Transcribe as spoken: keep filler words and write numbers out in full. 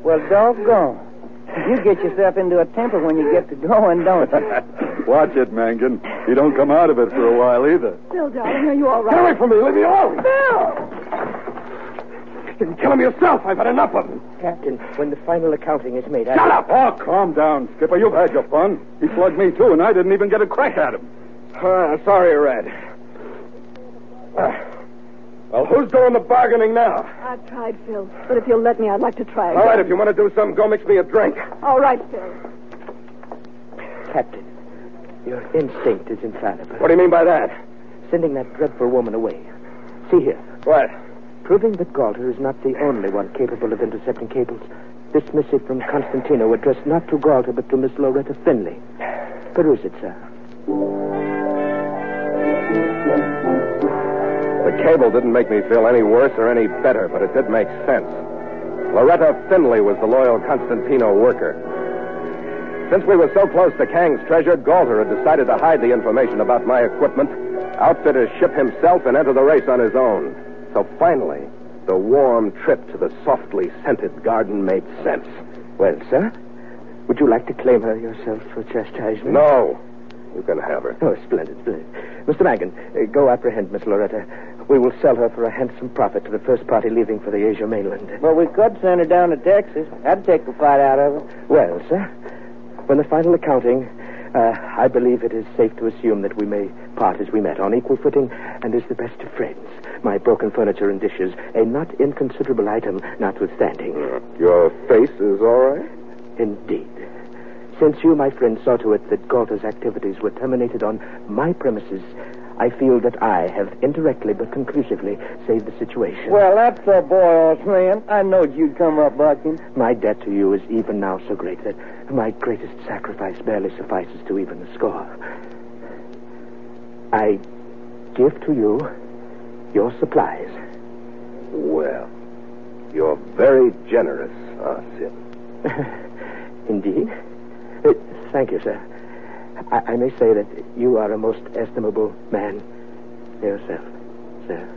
Well, doggone. You get yourself into a temper when you get to going, don't you? Watch it, Mangan. You don't come out of it for a while either. Phil, darling, are you all right? Get away from me. Leave me alone. Phil! You can kill him yourself. I've had enough of him. Captain, when the final accounting is made... Shut I... up! Oh, calm down, Skipper. You've had your fun. He slugged me, too, and I didn't even get a crack at him. Uh, sorry, Red. Uh, well, who's doing the bargaining now? I've tried, Phil. But if you'll let me, I'd like to try again. All right, if you want to do something, go mix me a drink. All right, Phil. Captain, your instinct is infallible. What do you mean by that? Sending that dreadful woman away. See here. What? Proving that Galter is not the only one capable of intercepting cables. This missive from Constantino addressed not to Galter, but to Miss Loretta Finley. Peruse it, sir. The cable didn't make me feel any worse or any better, but it did make sense. Loretta Finley was the loyal Constantino worker. Since we were so close to Kang's treasure, Galter had decided to hide the information about my equipment, outfit his ship himself, and enter the race on his own. So finally, the warm trip to the softly scented garden made sense. Well, sir, would you like to claim her yourself for chastisement? No. You can have her. Oh, splendid, splendid. Mister Mangan, uh, go apprehend Miss Loretta. We will sell her for a handsome profit to the first party leaving for the Asia mainland. Well, we could send her down to Texas. That'd take the fight out of her. Well, sir, when the final accounting, uh, I believe it is safe to assume that we may part as we met, on equal footing and as the best of friends. My broken furniture and dishes, a not inconsiderable item notwithstanding. Uh, your face is all right? Indeed. Since you, my friend, saw to it that Galter's activities were terminated on my premises, I feel that I have indirectly but conclusively saved the situation. Well, that's a boy, old man. I knowed you'd come up bucking. My debt to you is even now so great that my greatest sacrifice barely suffices to even the score. I give to you your supplies. Well, you're very generous, huh, Sim? Indeed. Uh, thank you, sir. I, I may say that you are a most estimable man yourself, sir.